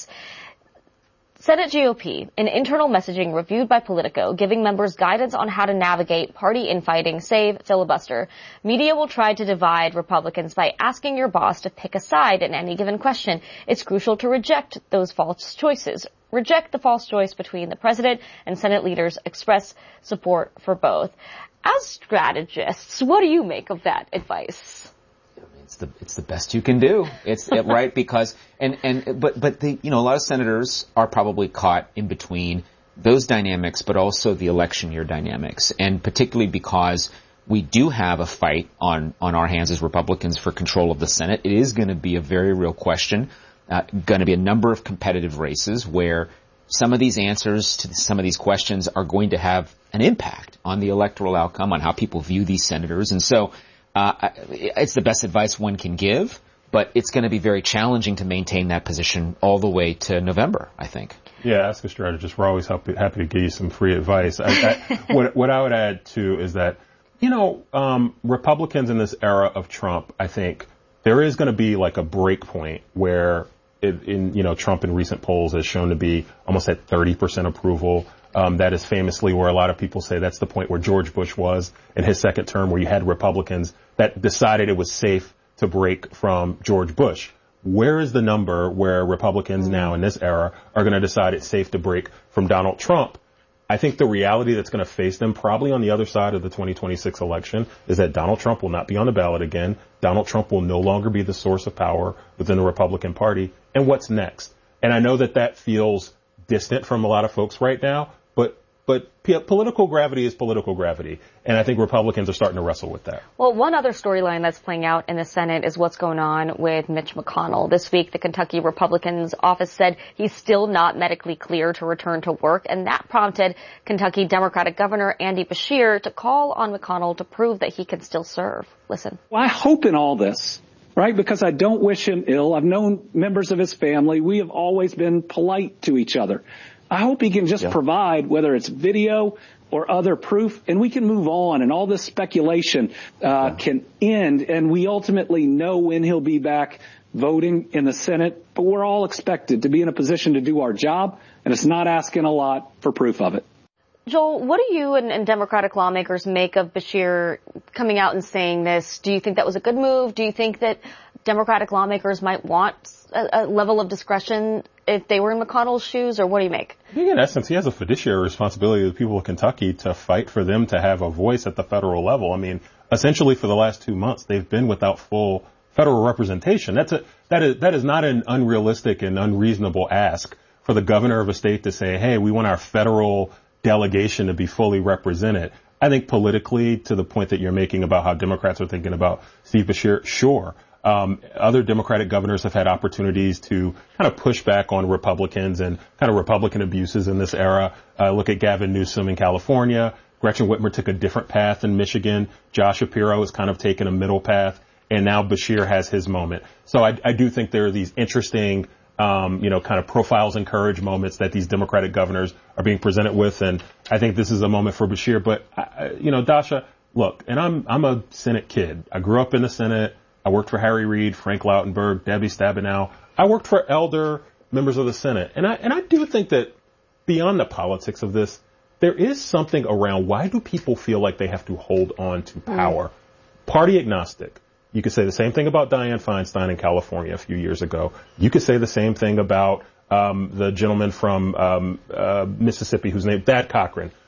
Senate G O P, an internal messaging reviewed by Politico, giving members guidance on how to navigate party infighting, save filibuster. Media will try to divide Republicans by asking your boss to pick a side in any given question. It's crucial to reject those false choices. Reject the false choice between the president and Senate leaders. Express support for both. As strategists, what do you make of that advice? It's the it's the best you can do. It's it, right because and and but but the you know a lot of senators are probably caught in between those dynamics, but also the election year dynamics, and particularly because we do have a fight on on our hands as Republicans for control of the Senate. It is going to be a very real question. Uh, going to be a number of competitive races where some of these answers to some of these questions are going to have an impact on the electoral outcome, on how people view these senators, and so. Uh, it's the best advice one can give, but it's going to be very challenging to maintain that position all the way to November, I think. Yeah, ask a strategist. We're always happy, happy to give you some free advice. I, I, what, what I would add, too, is that, you know, um, Republicans in this era of Trump, I think there is going to be like a break point where, it, in you know, Trump in recent polls has shown to be almost at thirty percent approval. Um, that is famously where a lot of people say that's the point where George Bush was in his second term, where you had Republicans that decided it was safe to break from George Bush. Where is the number where Republicans mm-hmm. now in this era are going to decide it's safe to break from Donald Trump? I think the reality that's going to face them probably on the other side of the twenty twenty-six election is that Donald Trump will not be on the ballot again. Donald Trump will no longer be the source of power within the Republican Party. And what's next? And I know that that feels distant from a lot of folks right now, but but p- political gravity is political gravity, and I think Republicans are starting to wrestle with that. Well, one other storyline that's playing out in the Senate is what's going on with Mitch McConnell. This week, the Kentucky Republicans' office said he's still not medically clear to return to work, and that prompted Kentucky Democratic Governor Andy Beshear to call on McConnell to prove that he can still serve. Listen. Well, I hope in all this, right, because I don't wish him ill. I've known members of his family. We have always been polite to each other. I hope he can just yeah. provide, whether it's video or other proof, and we can move on, and all this speculation uh, yeah. can end, and we ultimately know when he'll be back voting in the Senate. But we're all expected to be in a position to do our job, and it's not asking a lot for proof of it. Joel, what do you and, and Democratic lawmakers make of Beshear coming out and saying this? Do you think that was a good move? Do you think that Democratic lawmakers might want a, a level of discretion if they were in McConnell's shoes, or what do you make? I think in essence, he has a fiduciary responsibility to the people of Kentucky to fight for them to have a voice at the federal level. I mean, essentially for the last two months, they've been without full federal representation. That's a, that is, that is not an unrealistic and unreasonable ask for the governor of a state to say, hey, we want our federal delegation to be fully represented. I think politically, to the point that you're making about how Democrats are thinking about Steve Beshear, sure. Um, other Democratic governors have had opportunities to kind of push back on Republicans and kind of Republican abuses in this era. Uh, look at Gavin Newsom in California. Gretchen Whitmer took a different path in Michigan. Josh Shapiro has kind of taken a middle path. And now Beshear has his moment. So I, I do think there are these interesting, um, you know, kind of profiles and courage moments that these Democratic governors are being presented with. And I think this is a moment for Beshear. But, I, you know, Dasha, look, and I'm, I'm a Senate kid. I grew up in the Senate. I worked for Harry Reid, Frank Lautenberg, Debbie Stabenow. I worked for elder members of the Senate. And I, and I do think that beyond the politics of this, there is something around why do people feel like they have to hold on to power? Mm. Party agnostic. You could say the same thing about Dianne Feinstein in California a few years ago. You could say the same thing about um, the gentleman from um, uh, Mississippi who's named Thad Cochran,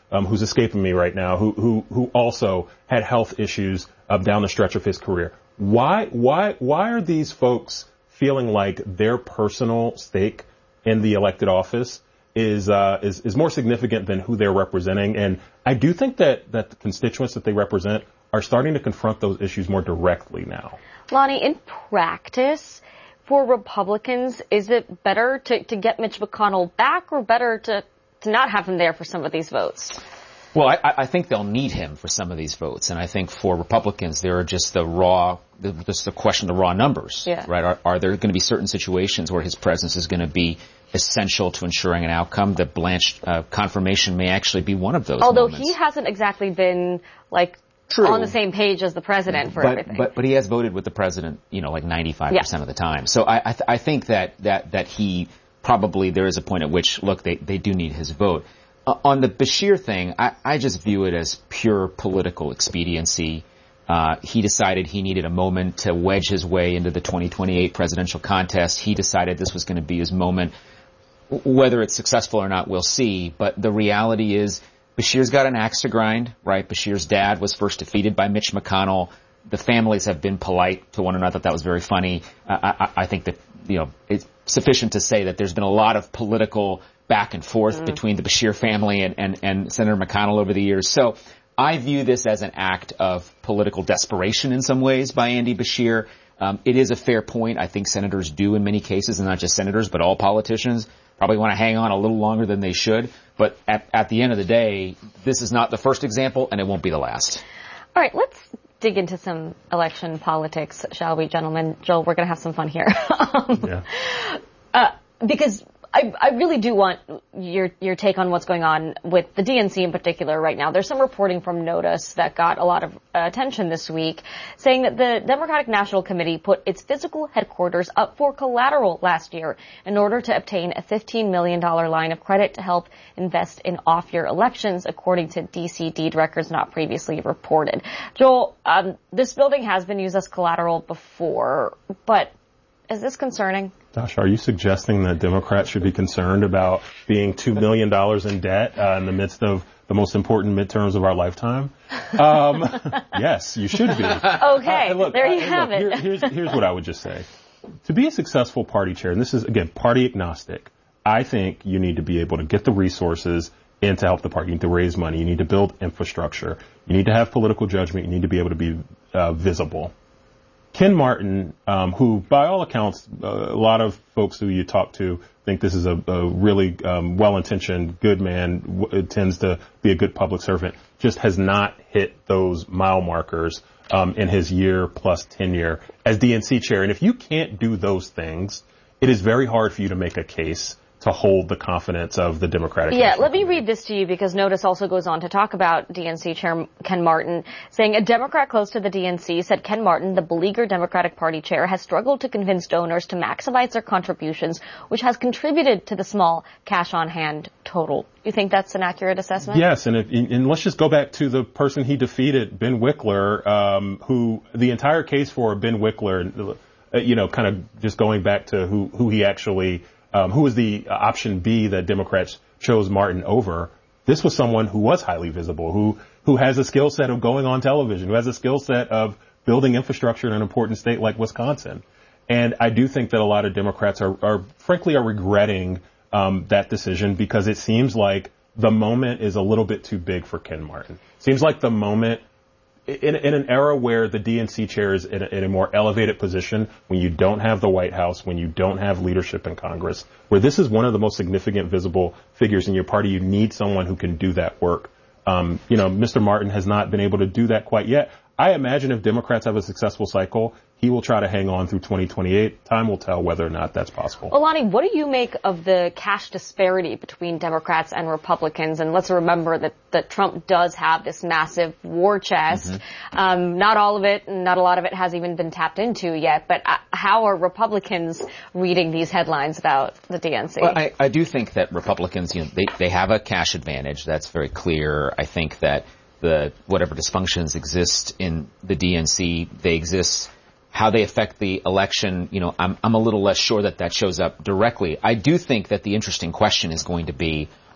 um, who's escaping me right now, who who who also had health issues um, down the stretch of his career. Why why why are these folks feeling like their personal stake in the elected office is uh, is is more significant than who they're representing? And I do think that that the constituents that they represent are starting to confront those issues more directly now. Lonnie, in practice, for Republicans, is it better to, to get Mitch McConnell back or better to, to not have him there for some of these votes? Well, I, I think they'll need him for some of these votes. And I think for Republicans, there are just the raw, the, just the question of the raw numbers, yeah. right? Are, are there going to be certain situations where his presence is going to be essential to ensuring an outcome? That Blanche uh, confirmation may actually be one of those Although moments. he hasn't exactly been, like, True. on the same page as the president for but, everything. But, but he has voted with the president, you know, like ninety-five percent yeah. of the time. So I, I, th- I think that, that, that he probably, there is a point at which, look, they, they do need his vote. Uh, on the Beshear thing, I, I just view it as pure political expediency. Uh, he decided he needed a moment to wedge his way into the twenty twenty-eight presidential contest. He decided this was going to be his moment. Whether it's successful or not, we'll see. But the reality is, Beshear's got an axe to grind, right? Beshear's dad was first defeated by Mitch McConnell. The families have been polite to one another. I thought that was very funny. Uh, I, I think that, you know, it's sufficient to say that there's been a lot of political back and forth mm. between the Beshear family and, and, and Senator McConnell over the years. So I view this as an act of political desperation in some ways by Andy Beshear. Um, it is a fair point. I think senators do in many cases, and not just senators, but all politicians probably want to hang on a little longer than they should. But at, at the end of the day, this is not the first example, and it won't be the last. All right, let's dig into some election politics, shall we, gentlemen? Joel, we're going to have some fun here. um, yeah. uh, because I, I really do want your your take on what's going on with the D N C in particular right now. There's some reporting from Notice that got a lot of uh, attention this week, saying that the Democratic National Committee put its physical headquarters up for collateral last year in order to obtain a fifteen million dollars line of credit to help invest in off-year elections, according to D C deed records not previously reported. Joel, um, this building has been used as collateral before, but is this concerning? Gosh, are you suggesting that Democrats should be concerned about being two million dollars in debt uh, in the midst of the most important midterms of our lifetime? Um, yes, you should be. Okay, uh, look, there you uh, have look, it. Here, here's, here's what I would just say. To be a successful party chair, and this is, again, party agnostic, I think you need to be able to get the resources in to help the party. You need to raise money. You need to build infrastructure. You need to have political judgment. You need to be able to be uh, visible. Ken Martin, um, who, by all accounts, uh, a lot of folks who you talk to think this is a, a really um, well-intentioned, good man, w- tends to be a good public servant, just has not hit those mile markers um, in his year-plus tenure as D N C chair. And if you can't do those things, it is very hard for you to make a case to hold the confidence of the Democratic Yeah, National let me Committee. read this to you because Notice also goes on to talk about D N C Chair Ken Martin, saying a Democrat close to the D N C said Ken Martin, the beleaguered Democratic Party chair, has struggled to convince donors to maximize their contributions, which has contributed to the small cash-on-hand total. You think that's an accurate assessment? Yes, and, if, and let's just go back to the person he defeated, Ben Wickler, um, who the entire case for Ben Wickler, uh, you know, kind of just going back to who, who he actually Um, who was the uh, option B that Democrats chose Martin over. This was someone who was highly visible, who who has a skill set of going on television, who has a skill set of building infrastructure in an important state like Wisconsin. And I do think that a lot of Democrats are, are frankly, are regretting um, that decision because it seems like the moment is a little bit too big for Ken Martin. Seems like the moment In, in an era where the D N C chair is in a, in a more elevated position, when you don't have the White House, when you don't have leadership in Congress, where this is one of the most significant visible figures in your party, you need someone who can do that work. Um, you know, Mister Martin has not been able to do that quite yet. I imagine if Democrats have a successful cycle, he will try to hang on through twenty twenty-eight. Time will tell whether or not that's possible. Well, Lonnie, what do you make of the cash disparity between Democrats and Republicans? And let's remember that, that Trump does have this massive war chest. Mm-hmm. Um, not all of it, not a lot of it has even been tapped into yet. But uh, how are Republicans reading these headlines about the D N C? Well, I, I do think that Republicans, you know, they, they have a cash advantage. That's very clear. I think that the whatever dysfunctions exist in the D N C, they exist. How they affect the election, you know, I'm, I'm a little less sure that that shows up directly. I do think that the interesting question is going to be,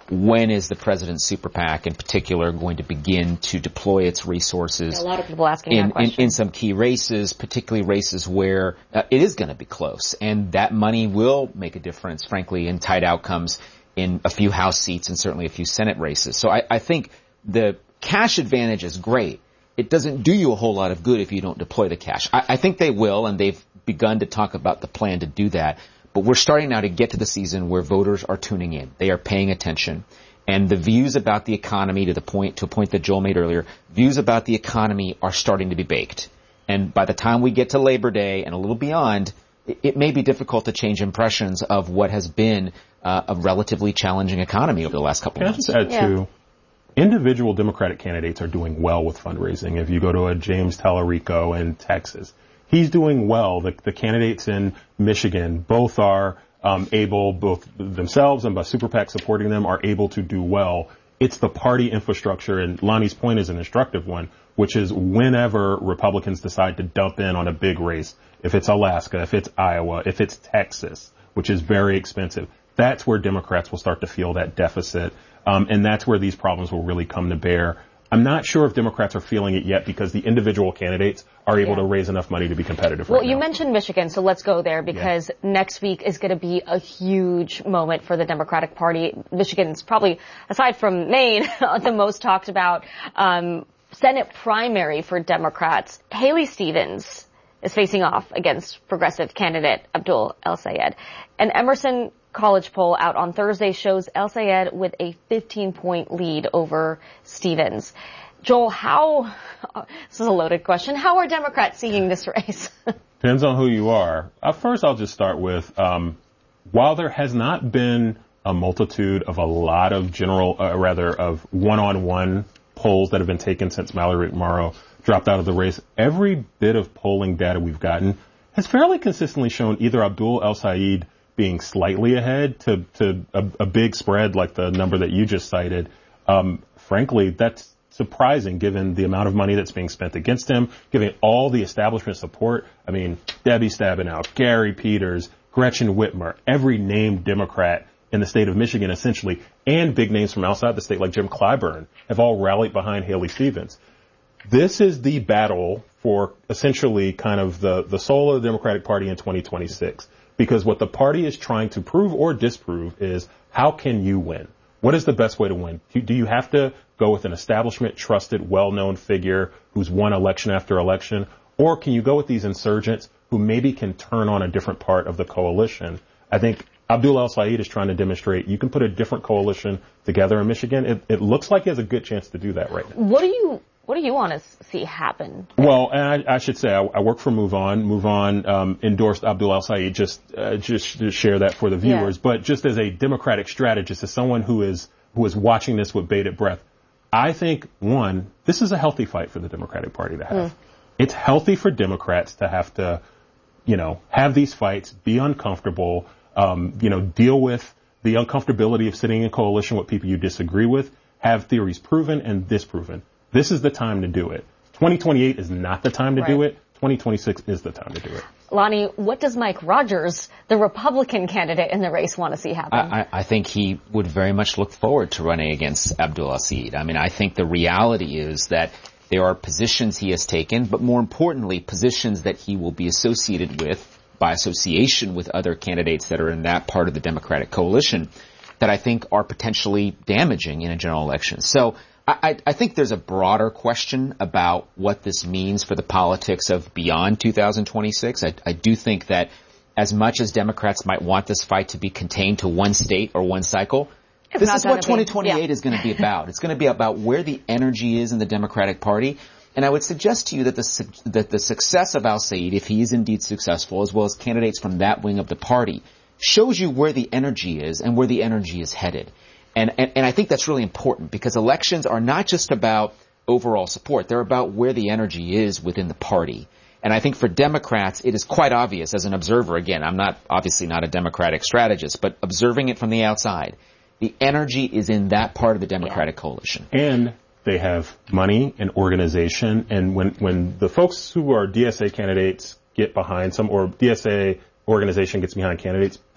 when is the president's super PAC in particular going to begin to deploy its resources? A lot of people asking in, that question. In, in some key races, particularly races where uh, it is going to be close. And that money will make a difference, frankly, in tight outcomes in a few House seats and certainly a few Senate races. So I, I think the cash advantage is great. It doesn't do you a whole lot of good if you don't deploy the cash. I, I think they will, and they've begun to talk about the plan to do that. But we're starting now to get to the season where voters are tuning in. They are paying attention. And the views about the economy, to the point, to a point that Joel made earlier, views about the economy are starting to be baked. And by the time we get to Labor Day and a little beyond, it, it may be difficult to change impressions of what has been uh, a relatively challenging economy over the last couple Can of months. I just add yeah. too, individual Democratic candidates are doing well with fundraising. If you go to a James Tallarico in Texas, he's doing well. The, the candidates in Michigan, both are um, able, both themselves and by Super PAC supporting them, are able to do well. It's the party infrastructure, and Lonnie's point is an instructive one, which is whenever Republicans decide to dump in on a big race, if it's Alaska, if it's Iowa, if it's Texas, which is very expensive, that's where Democrats will start to feel that deficit. Um, and that's where these problems will really come to bear. I'm not sure if Democrats are feeling it yet because the individual candidates are able yeah. to raise enough money to be competitive well, right you now. mentioned Michigan, so let's go there because yeah. next week is going to be a huge moment for the Democratic Party. Michigan's probably, aside from Maine, the most talked about um, Senate primary for Democrats. Haley Stevens is facing off against progressive candidate Abdul El-Sayed. And Emerson College poll out on Thursday shows El-Sayed with a fifteen-point lead over Stevens. Joel, how, this is a loaded question, how are Democrats seeing this race? Depends on who you are. Uh, first, I'll just start with, um, while there has not been a multitude of a lot of general, uh, rather of one-on-one polls that have been taken since Mallory McMorrow dropped out of the race, every bit of polling data we've gotten has fairly consistently shown either Abdul El-Sayed being slightly ahead to, to a, a big spread like the number that you just cited. Um, frankly, that's surprising given the amount of money that's being spent against him, given all the establishment support. I mean, Debbie Stabenow, Gary Peters, Gretchen Whitmer, every named Democrat in the state of Michigan essentially, and big names from outside the state like Jim Clyburn have all rallied behind Haley Stevens. This is the battle for essentially kind of the, the soul of the Democratic Party in twenty twenty-six. Because what the party is trying to prove or disprove is how can you win? What is the best way to win? Do you have to go with an establishment, trusted, well-known figure who's won election after election? Or can you go with these insurgents who maybe can turn on a different part of the coalition? I think Abdul El-Sayed is trying to demonstrate you can put a different coalition together in Michigan. It, it looks like he has a good chance to do that right now. What do you What do you want to see happen? Well, and I, I should say I, I work for Move On. Move On um, endorsed Abdul El-Sayed, just uh, just to share that for the viewers. Yeah. But just as a Democratic strategist, as someone who is who is watching this with bated breath, I think, one, this is a healthy fight for the Democratic Party to have. Mm. It's healthy for Democrats to have to, you know, have these fights, be uncomfortable, um, you know, deal with the uncomfortability of sitting in coalition with people you disagree with, have theories proven and disproven. This is the time to do it. twenty twenty-eight is not the time to right. do it. twenty twenty-six is the time to do it. Lonnie, what does Mike Rogers, the Republican candidate in the race, want to see happen? I, I think he would very much look forward to running against Abdul El-Sayed. I mean, I think the reality is that there are positions he has taken, but more importantly, positions that he will be associated with by association with other candidates that are in that part of the Democratic coalition that I think are potentially damaging in a general election. So I, I think there's a broader question about what this means for the politics of beyond two thousand twenty-six. I, I do think that as much as Democrats might want this fight to be contained to one state or one cycle, it's this is what twenty twenty-eight yeah. is going to be about. It's going to be about where the energy is in the Democratic Party. And I would suggest to you that the, that the success of El-Sayed, if he is indeed successful, as well as candidates from that wing of the party, shows you where the energy is and where the energy is headed. And, and, and I think that's really important because elections are not just about overall support. They're about where the energy is within the party. And I think for Democrats, it is quite obvious as an observer. Again, I'm not obviously not a Democratic strategist, but observing it from the outside, the energy is in that part of the Democratic yeah. coalition. And they have money and organization. And when, when the folks who are D S A candidates get behind some, or D S A organization gets behind candidates,